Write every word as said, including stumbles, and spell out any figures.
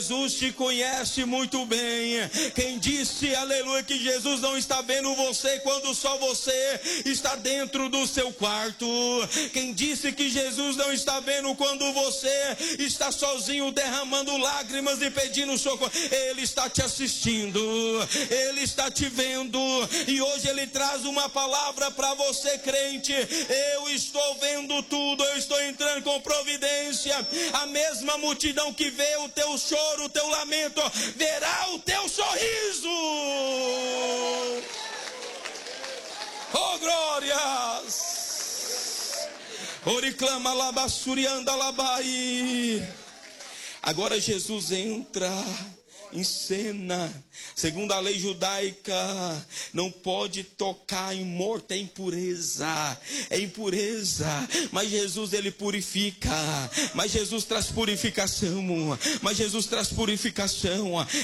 Jesus te conhece muito bem. Quem disse, aleluia, que Jesus não está vendo você quando só você está dentro do seu quarto? Quem disse que Jesus não está vendo quando você está sozinho derramando lágrimas e pedindo socorro? Ele está te assistindo, Ele está te vendo, e hoje Ele traz uma palavra para você, crente. Eu estou vendo tudo, eu estou entrando com providência. A mesma multidão que vê o teu choro, o teu lamento, verá o teu sorriso. Oh, glórias! Oriclama labassurianda labai. Agora Jesus entra em cena. Segundo a lei judaica, não pode tocar em morto, é impureza, é impureza. Mas Jesus, Ele purifica, mas Jesus traz purificação, mas Jesus traz purificação.